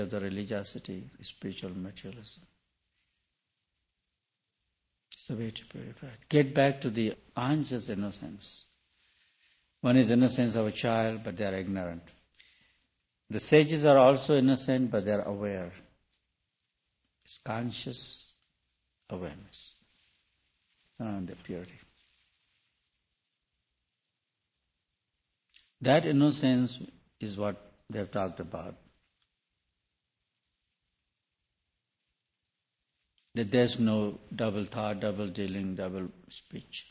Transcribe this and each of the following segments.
the religiosity, spiritual materialism. It's the way to purify. Get back to the conscious innocence. One is innocence of a child, but they are ignorant. The sages are also innocent, but they are aware. It's conscious awareness and the purity. That innocence is what they have talked about. That there's no double thought, double dealing, double speech.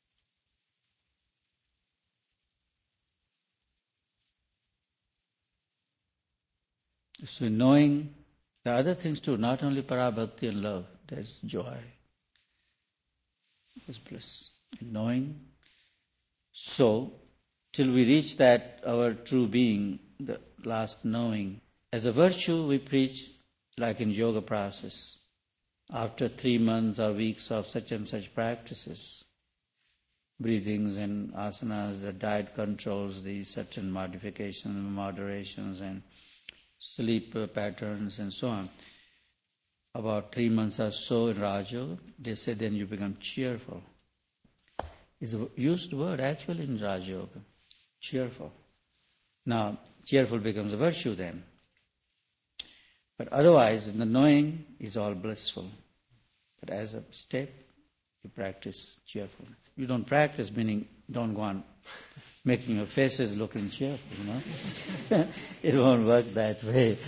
So knowing the other things too, not only parabhakti and love, there's joy, there's bliss in knowing. So, till we reach that, our true being, the last knowing, as a virtue we preach like in yoga process. After 3 months or weeks of such and such practices, breathings and asanas, the diet controls, the certain modifications, moderations and sleep patterns and so on. About 3 months or so in Raja Yoga, they say then you become cheerful. It's a used word actually in Raja Yoga, cheerful. Now, cheerful becomes a virtue then. But otherwise, in the knowing is all blissful. But as a step, you practice cheerfulness. You don't practice, meaning don't go on making your faces looking cheerful, It won't work that way,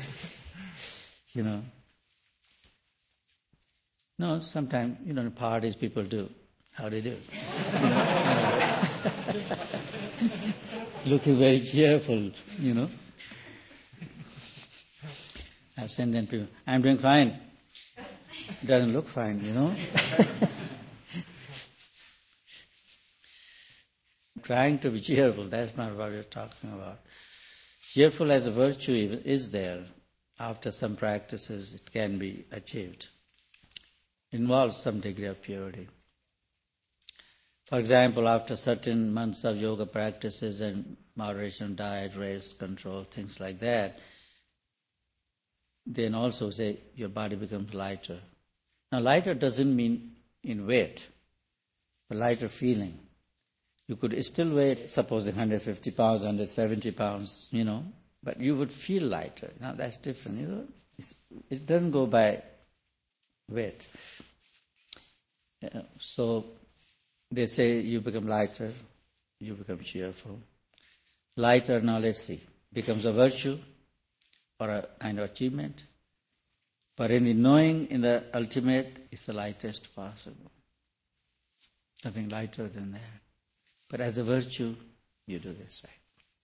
No, sometimes, in parties people do. How they do? Looking very cheerful, I've seen them people, I'm doing fine. Doesn't look fine, Trying to be cheerful, that's not what we're talking about. Cheerful as a virtue is there. After some practices, it can be achieved. Involves some degree of purity. For example, after certain months of yoga practices and moderation, diet, rest, control, things like that, then also say your body becomes lighter. Now, lighter doesn't mean in weight, but lighter feeling. You could still weigh, supposing 150 pounds, 170 pounds, but you would feel lighter. Now, that's different, It doesn't go by weight. So, they say you become lighter, you become cheerful. Lighter, now let's see, becomes a virtue or a kind of achievement. But in the knowing, in the ultimate, it's the lightest possible. Nothing lighter than that. But as a virtue, you do this right.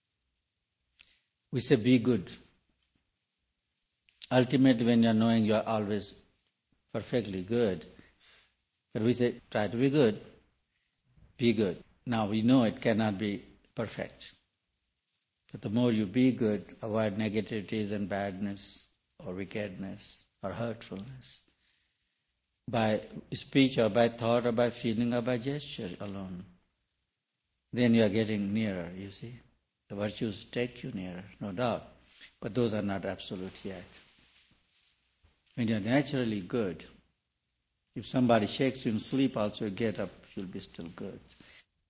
We say be good. Ultimately, when you're knowing, you're always perfectly good. But we say try to be good. Be good. Now we know it cannot be perfect. But the more you be good, avoid negativities and badness or wickedness or hurtfulness. By speech or by thought or by feeling or by gesture alone. Then you are getting nearer, you see. The virtues take you nearer, no doubt. But those are not absolute yet. When you are naturally good, if somebody shakes you in sleep also, you get up, you'll be still good.